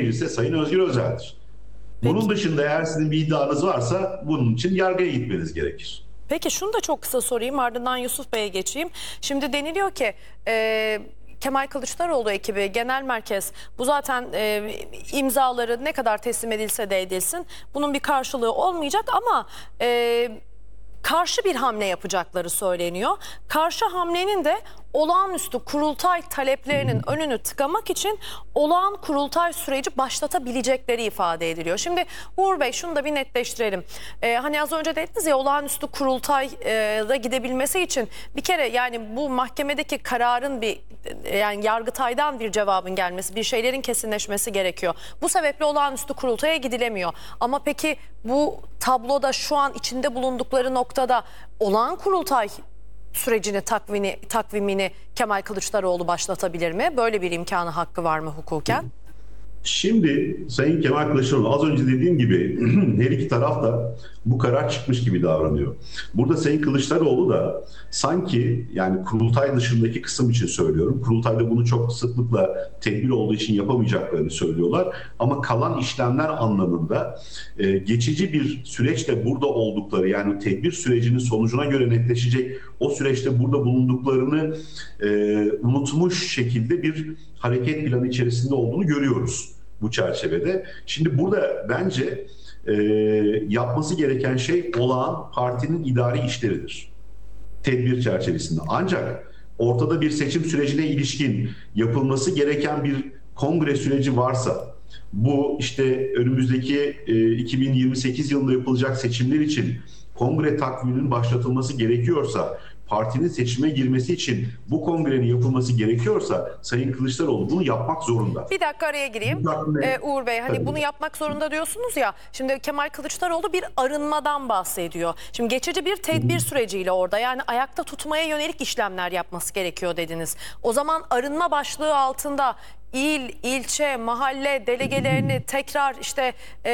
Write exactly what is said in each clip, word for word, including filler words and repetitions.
gelirse Sayın Özgür Özel'dir. Peki. Bunun dışında eğer sizin bir iddianız varsa bunun için yargıya gitmeniz gerekir. Peki şunu da çok kısa sorayım, ardından Yusuf Bey'e geçeyim. Şimdi deniliyor ki e, Kemal Kılıçdaroğlu ekibi, genel merkez bu zaten e, imzaları ne kadar teslim edilse de edilsin bunun bir karşılığı olmayacak ama e, karşı bir hamle yapacakları söyleniyor. Karşı hamlenin de olağanüstü kurultay taleplerinin önünü tıkamak için olağan kurultay süreci başlatabilecekleri ifade ediliyor. Şimdi Uğur Bey şunu da bir netleştirelim. Ee, hani az önce dediniz ya olağanüstü kurultayda gidebilmesi için bir kere yani bu mahkemedeki kararın bir yani Yargıtay'dan bir cevabın gelmesi, bir şeylerin kesinleşmesi gerekiyor. Bu sebeple olağanüstü kurultaya gidilemiyor. Ama peki bu tabloda şu an içinde bulundukları noktada olağan kurultay sürecini, takvini, takvimini Kemal Kılıçdaroğlu başlatabilir mi? Böyle bir imkanı, hakkı var mı hukuken? Şimdi Sayın Kemal Kılıçdaroğlu az önce dediğim gibi her iki taraf da bu karar çıkmış gibi davranıyor. Burada Sayın Kılıçdaroğlu da sanki yani kurultay dışındaki kısım için söylüyorum. Kurultayda bunu çok sıklıkla tedbir olduğu için yapamayacaklarını söylüyorlar. Ama kalan işlemler anlamında e, geçici bir süreçte burada oldukları yani tedbir sürecinin sonucuna göre netleşecek o süreçte burada bulunduklarını e, unutmuş şekilde bir hareket planı içerisinde olduğunu görüyoruz bu çerçevede. Şimdi burada bence e, yapması gereken şey olağan partinin idari işleridir. Tedbir çerçevesinde. Ancak ortada bir seçim sürecine ilişkin yapılması gereken bir kongre süreci varsa, bu işte önümüzdeki e, iki bin yirmi sekiz yılında yapılacak seçimler için kongre takviminin başlatılması gerekiyorsa, partinin seçime girmesi için bu kongrenin yapılması gerekiyorsa Sayın Kılıçdaroğlu bunu yapmak zorunda. Bir dakika araya gireyim. Ee, Uğur Bey hani Tabii. bunu yapmak zorunda diyorsunuz ya. Şimdi Kemal Kılıçdaroğlu bir arınmadan bahsediyor. Şimdi geçici bir tedbir süreciyle orada yani ayakta tutmaya yönelik işlemler yapması gerekiyor dediniz. O zaman arınma başlığı altında il, ilçe, mahalle delegelerini tekrar işte e,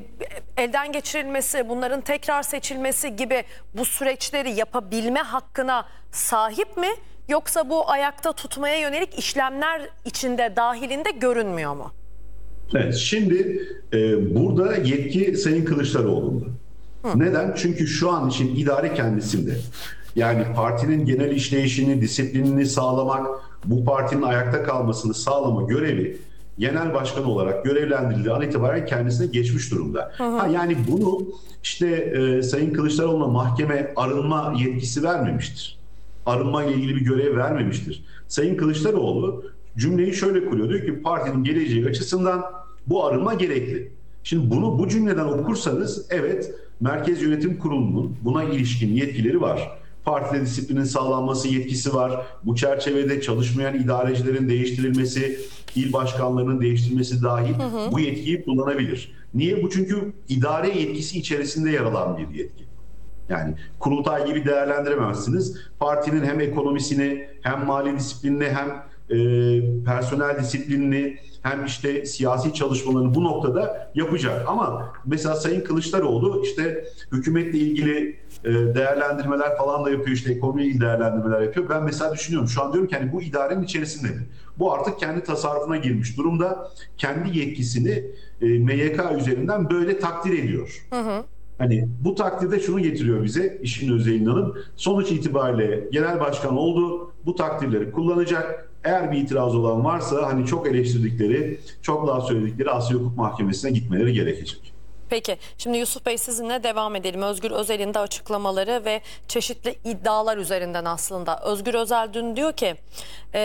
elden geçirilmesi, bunların tekrar seçilmesi gibi bu süreçleri yapabilme hakkına sahip mi? Yoksa bu ayakta tutmaya yönelik işlemler içinde dahilinde görünmüyor mu? Evet, şimdi e, burada yetki Sayın Kılıçdaroğlu'nda. Hı. Neden? Çünkü şu an için idare kendisinde. Yani partinin genel işleyişini, disiplinini sağlamak, bu partinin ayakta kalmasını sağlama görevi genel başkan olarak görevlendirildiği an itibaren kendisine geçmiş durumda. Hı hı. Ha, yani bunu işte e, Sayın Kılıçdaroğlu'na mahkeme arınma yetkisi vermemiştir. Arınma ile ilgili bir görev vermemiştir. Sayın Kılıçdaroğlu cümleyi şöyle kuruyor. Diyor ki partinin geleceği açısından bu arınma gerekli. Şimdi bunu bu cümleden okursanız evet Merkez Yönetim Kurulu'nun buna ilişkin yetkileri var. Partide disiplinin sağlanması yetkisi var. Bu çerçevede çalışmayan idarecilerin değiştirilmesi, il başkanlarının değiştirilmesi dahil hı hı. bu yetkiyi kullanabilir. Niye? Bu çünkü idare yetkisi içerisinde yer alan bir yetki. Yani kurultay gibi değerlendiremezsiniz. Partinin hem ekonomisini hem mali disiplinini hem e, personel disiplinini hem işte siyasi çalışmalarını bu noktada yapacak. Ama mesela Sayın Kılıçdaroğlu işte hükümetle ilgili e, değerlendirmeler falan da yapıyor. İşte ekonomiyle ilgili değerlendirmeler yapıyor. Ben mesela düşünüyorum. Şu an diyorum ki hani bu idarenin içerisinde mi? Bu artık kendi tasarrufuna girmiş durumda. Kendi yetkisini e, M Y K üzerinden böyle takdir ediyor. Hı hı. Hani bu takdirde şunu getiriyor bize işin özelliğini hanım. Sonuç itibariyle genel başkan oldu. Bu takdirleri kullanacak. Eğer bir itiraz olan varsa hani çok eleştirdikleri, çok daha söyledikleri Asya Hukuk Mahkemesi'ne gitmeleri gerekecek. Peki şimdi Yusuf Bey sizinle devam edelim. Özgür Özel'in de açıklamaları ve çeşitli iddialar üzerinden aslında. Özgür Özel dün diyor ki e,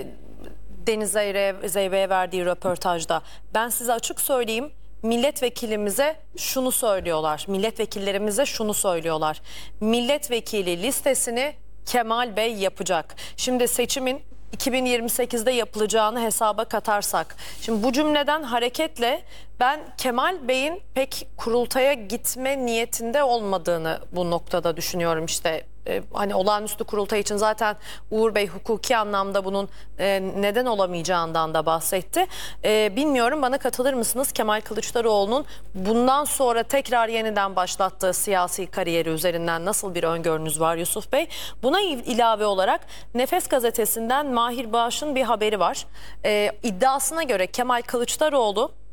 Deniz Zeybe'ye verdiği röportajda ben size açık söyleyeyim. Milletvekilimize şunu söylüyorlar. Milletvekillerimize şunu söylüyorlar. Milletvekili listesini Kemal Bey yapacak. Şimdi seçimin iki bin yirmi sekizde yapılacağını hesaba katarsak. Şimdi bu cümleden hareketle ben Kemal Bey'in pek kurultaya gitme niyetinde olmadığını bu noktada düşünüyorum işte. Ee, hani olağanüstü kurultay için zaten Uğur Bey hukuki anlamda bunun e, neden olamayacağından da bahsetti. Ee, bilmiyorum bana katılır mısınız? Kemal Kılıçdaroğlu'nun bundan sonra tekrar yeniden başlattığı siyasi kariyeri üzerinden nasıl bir öngörünüz var Yusuf Bey? Buna ilave olarak Nefes Gazetesi'nden Mahir Bağış'ın bir haberi var. Ee, iddiasına göre Kemal Kılıçdaroğlu